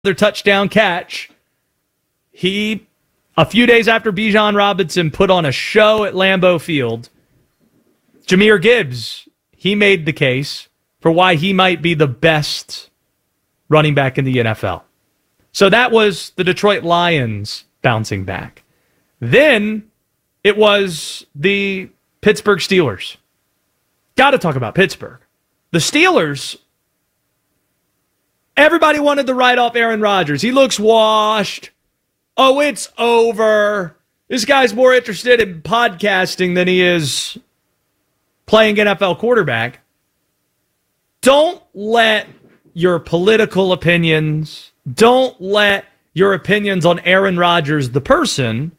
another touchdown catch. A few days after Bijan Robinson put on a show at Lambeau Field, Jahmyr Gibbs, he made the case for why he might be the best running back in the NFL. So that was the Detroit Lions bouncing back. Then it was the Pittsburgh Steelers. Got to talk about Pittsburgh. The Steelers, everybody wanted to write off Aaron Rodgers. He looks washed. Oh, it's over. This guy's more interested in podcasting than he is playing NFL quarterback. Don't let your political opinions, don't let your opinions on Aaron Rodgers, the person,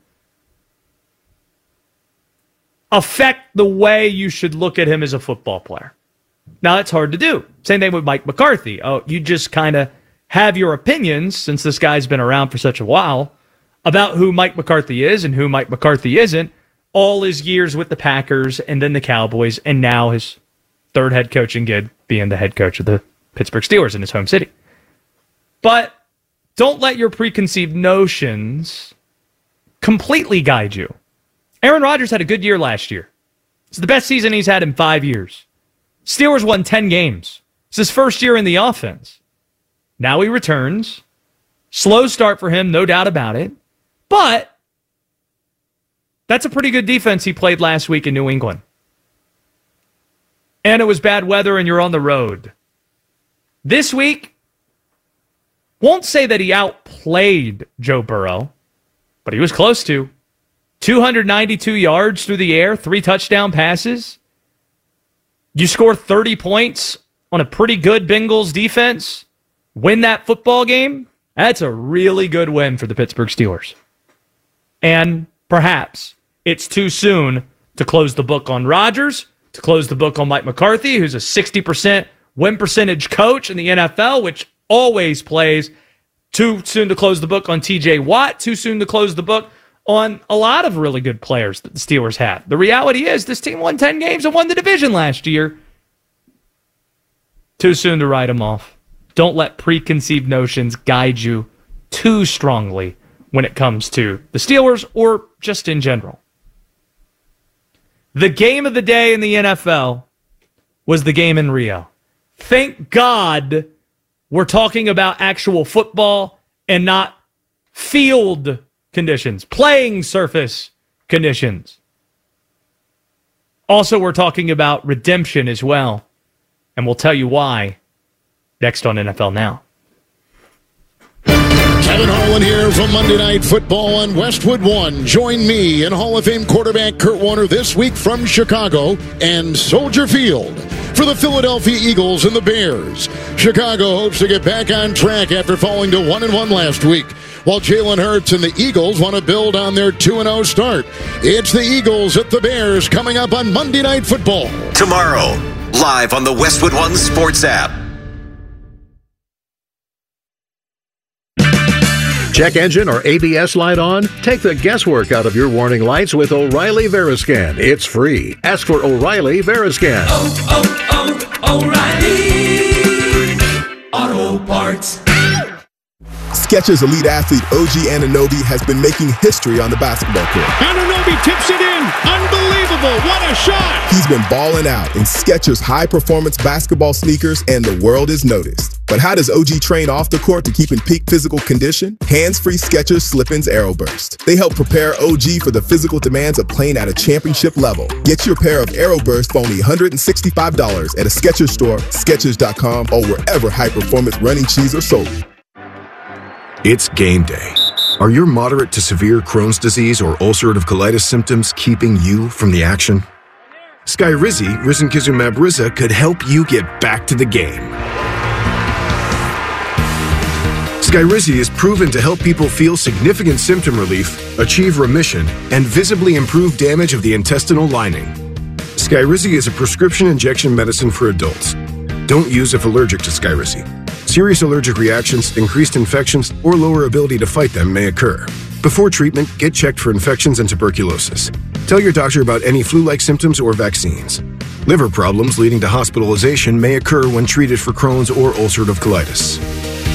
affect the way you should look at him as a football player. Now, it's hard to do. Same thing with Mike McCarthy. Oh, you just kind of have your opinions, since this guy's been around for such a while, about who Mike McCarthy is and who Mike McCarthy isn't, all his years with the Packers and then the Cowboys, and now his third head coaching gig being the head coach of the Pittsburgh Steelers in his home city. But don't let your preconceived notions completely guide you. Aaron Rodgers had a good year last year. It's the best season he's had in 5 years. Steelers won 10 games. It's his first year in the offense. Now he returns. Slow start for him, no doubt about it. But that's a pretty good defense he played last week in New England. And it was bad weather and you're on the road. This week, won't say that he outplayed Joe Burrow, but he was close to. 292 yards through the air, 3 touchdown passes. You score 30 points on a pretty good Bengals defense, win that football game. That's a really good win for the Pittsburgh Steelers. And perhaps it's too soon to close the book on Rodgers, to close the book on Mike McCarthy, who's a 60% win percentage coach in the NFL, which always plays. Too soon to close the book on TJ Watt, too soon to close the book on a lot of really good players that the Steelers had. The reality is this team won 10 games and won the division last year. Too soon to write them off. Don't let preconceived notions guide you too strongly when it comes to the Steelers or just in general. The game of the day in the NFL was the game in Rio. Thank God we're talking about actual football and not field conditions, playing surface conditions. Also, we're talking about redemption as well, and we'll tell you why next on NFL Now. Kevin Harlan here from Monday Night Football on Westwood One. Join me and Hall of Fame quarterback Kurt Warner this week from Chicago and Soldier Field for the Philadelphia Eagles and the Bears. Chicago hopes to get back on track after falling to 1-1 last week, while Jalen Hurts and the Eagles want to build on their 2-0 start. It's the Eagles at the Bears coming up on Monday Night Football. Tomorrow, live on the Westwood One Sports app. Check engine or ABS light on? Take the guesswork out of your warning lights with O'Reilly Veriscan. It's free. Ask for O'Reilly Veriscan. O'Reilly Auto Parts. Skechers elite athlete OG Anunoby has been making history on the basketball court. Anunoby tips it in. Unbelievable. What a shot. He's been balling out in Skechers high-performance basketball sneakers, and the world has noticed. But how does OG train off the court to keep in peak physical condition? Hands-free Skechers Slip-ins Aeroburst. They help prepare OG for the physical demands of playing at a championship level. Get your pair of Aeroburst for only $165 at a Skechers store, Skechers.com, or wherever high-performance running shoes are sold. It's game day. Are your moderate to severe Crohn's disease or ulcerative colitis symptoms keeping you from the action? Skyrizi, risankizumab Riza, could help you get back to the game. Skyrizi is proven to help people feel significant symptom relief, achieve remission, and visibly improve damage of the intestinal lining. Skyrizi is a prescription injection medicine for adults. Don't use if allergic to Skyrizi. Serious allergic reactions, increased infections, or lower ability to fight them may occur. Before treatment, get checked for infections and tuberculosis. Tell your doctor about any flu-like symptoms or vaccines. Liver problems leading to hospitalization may occur when treated for Crohn's or ulcerative colitis.